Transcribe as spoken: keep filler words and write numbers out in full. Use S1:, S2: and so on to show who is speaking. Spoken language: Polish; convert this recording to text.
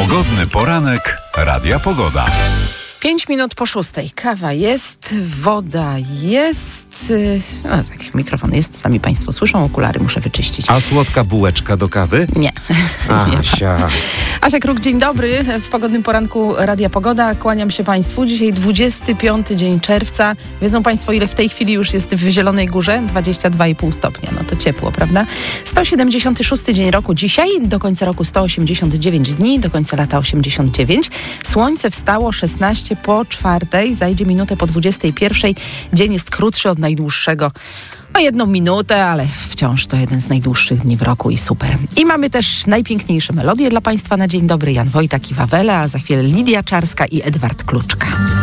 S1: Pogodny poranek Radia Pogoda.
S2: Pięć minut po szóstej. Kawa jest, woda jest. No tak, mikrofon jest, sami Państwo słyszą, okulary muszę wyczyścić.
S3: A słodka bułeczka do kawy?
S2: Nie.
S3: Asia.
S2: Asia Kruk, dzień dobry. W pogodnym poranku Radia Pogoda. Kłaniam się Państwu. Dzisiaj dwudziesty piąty dzień czerwca. Wiedzą Państwo, ile w tej chwili już jest w Zielonej Górze? dwadzieścia dwa i pół stopnia. No to ciepło, prawda? sto siedemdziesiąty szósty dzień roku dzisiaj. Do końca roku sto osiemdziesiąt dziewięć dni. Do końca lata osiemdziesiąt dziewięć. Słońce wstało szesnaście po czwartej. Zajdzie minutę po dwudziestej pierwszej. Dzień jest krótszy od najdłuższego. O jedną minutę, ale wciąż to jeden z najdłuższych dni w roku i super. I mamy też najpiękniejsze melodie dla Państwa na dzień dobry. Jan Wojtak i Wawele, a za chwilę Lidia Czarska i Edward Kluczka.